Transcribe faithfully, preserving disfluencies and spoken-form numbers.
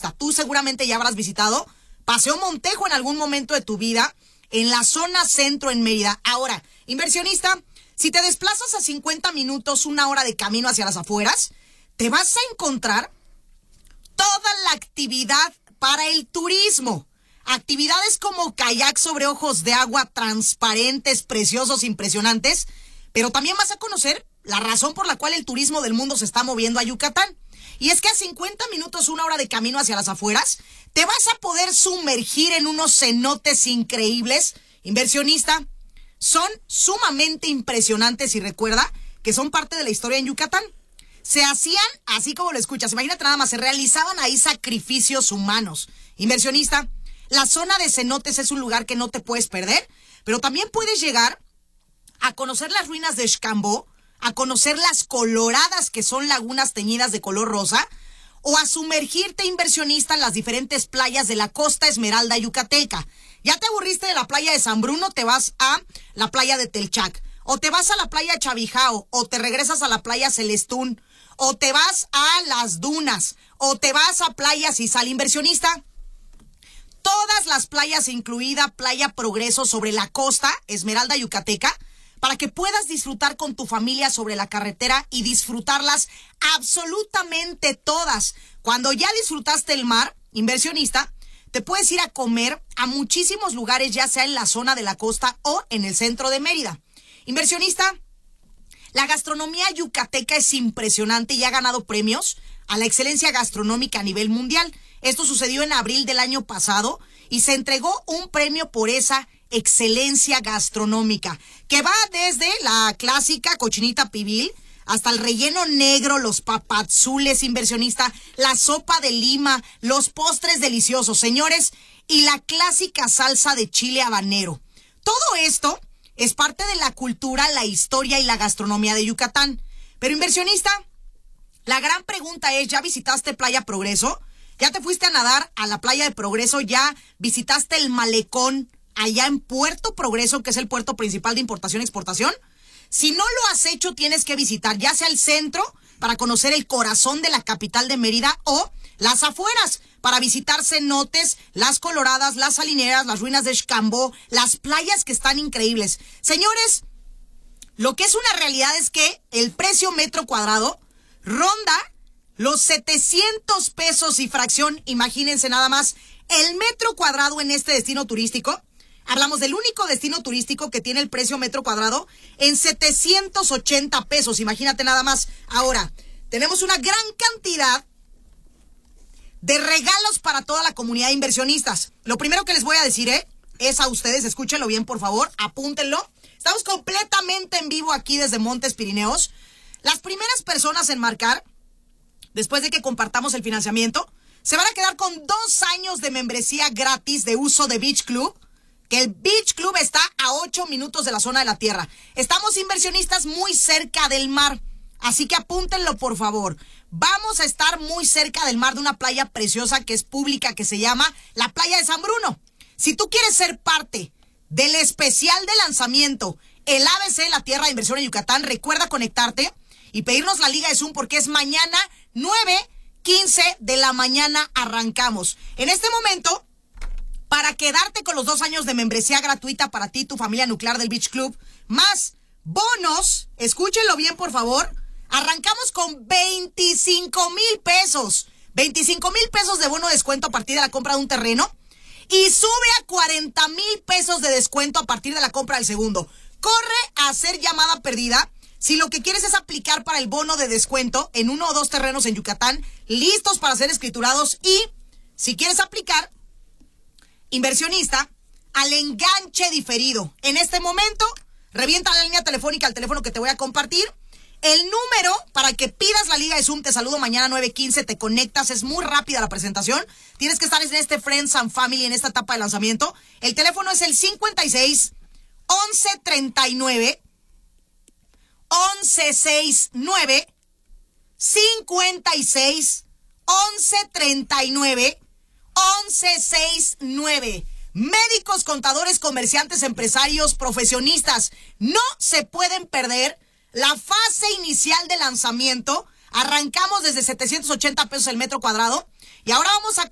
inversionista. Tú seguramente ya habrás visitado Paseo Montejo en algún momento de tu vida, en la zona centro en Mérida. Ahora, inversionista, si te desplazas a cincuenta minutos, una hora de camino hacia las afueras, te vas a encontrar toda la actividad para el turismo. Actividades como kayak sobre ojos de agua transparentes, preciosos, impresionantes, pero también vas a conocer la razón por la cual el turismo del mundo se está moviendo a Yucatán. Y es que a cincuenta minutos, una hora de camino hacia las afueras, te vas a poder sumergir en unos cenotes increíbles. Inversionista, son sumamente impresionantes y recuerda que son parte de la historia en Yucatán. Se hacían, así como lo escuchas, imagínate nada más, se realizaban ahí sacrificios humanos. Inversionista, la zona de cenotes es un lugar que no te puedes perder, pero también puedes llegar a conocer las ruinas de Xcambó, a conocer las coloradas que son lagunas teñidas de color rosa, o a sumergirte, inversionista, en las diferentes playas de la Costa Esmeralda yucateca. Ya te aburriste de la playa de San Bruno, te vas a la playa de Telchac, o te vas a la playa de Chavijao, o te regresas a la playa Celestún, o te vas a las dunas, o te vas a Playa Sisal. Inversionista, todas las playas, incluida Playa Progreso sobre la Costa Esmeralda yucateca, para que puedas disfrutar con tu familia sobre la carretera y disfrutarlas absolutamente todas. Cuando ya disfrutaste el mar, inversionista, te puedes ir a comer a muchísimos lugares, ya sea en la zona de la costa o en el centro de Mérida. Inversionista, la gastronomía yucateca es impresionante y ha ganado premios a la excelencia gastronómica a nivel mundial. Esto sucedió en abril del año pasado y se entregó un premio por esa excelencia gastronómica, que va desde la clásica cochinita pibil hasta el relleno negro, los papazules, inversionista, la sopa de lima, los postres deliciosos, señores, y la clásica salsa de chile habanero. Todo esto es parte de la cultura, la historia y la gastronomía de Yucatán. Pero inversionista, la gran pregunta es, ¿ya visitaste Playa Progreso? ¿Ya te fuiste a nadar a la playa de Progreso? ¿Ya visitaste el malecón allá en Puerto Progreso, que es el puerto principal de importación y exportación? Si no lo has hecho, tienes que visitar ya sea el centro para conocer el corazón de la capital de Mérida o las afueras para visitar cenotes, las coloradas, las salineras, las ruinas de Xcambó, las playas que están increíbles. Señores, lo que es una realidad es que el precio metro cuadrado ronda los setecientos pesos y fracción. Imagínense nada más el metro cuadrado en este destino turístico. Hablamos del único destino turístico que tiene el precio metro cuadrado en setecientos ochenta pesos. Imagínate nada más. Ahora, tenemos una gran cantidad de regalos para toda la comunidad de inversionistas. Lo primero que les voy a decir ¿eh? es a ustedes, escúchenlo bien por favor, apúntenlo. Estamos completamente en vivo aquí desde Montes Pirineos. Las primeras personas en marcar, después de que compartamos el financiamiento, se van a quedar con dos años de membresía gratis de uso de Beach Club, que el Beach Club está a ocho minutos de la zona de la tierra. Estamos, inversionistas, muy cerca del mar, así que apúntenlo por favor. Vamos a estar muy cerca del mar, de una playa preciosa que es pública, que se llama la Playa de San Bruno. Si tú quieres ser parte del especial de lanzamiento, el A B C de la Tierra de Inversión en Yucatán, recuerda conectarte y pedirnos la liga de Zoom, porque es mañana nueve quince de la mañana arrancamos. En este momento, para quedarte con los dos años de membresía gratuita para ti y tu familia nuclear del Beach Club, más bonos, escúchenlo bien por favor, arrancamos con veinticinco mil pesos. veinticinco mil pesos de bono de descuento a partir de la compra de un terreno y sube a cuarenta mil pesos de descuento a partir de la compra del segundo. Corre a hacer llamada perdida si lo que quieres es aplicar para el bono de descuento en uno o dos terrenos en Yucatán, listos para ser escriturados, y si quieres aplicar, inversionista, al enganche diferido. En este momento, revienta la línea telefónica al teléfono que te voy a compartir. El número para que pidas la liga de Zoom, te saludo mañana nueve quince, te conectas, es muy rápida la presentación. Tienes que estar en este Friends and Family, en esta etapa de lanzamiento. El teléfono es el cincuenta y seis, once treinta y nueve, once sesenta y nueve, cincuenta y seis, once treinta y nueve, once sesenta y nueve. Médicos, contadores, comerciantes, empresarios, profesionistas, no se pueden perder la fase inicial de lanzamiento. Arrancamos desde setecientos ochenta pesos el metro cuadrado y ahora vamos a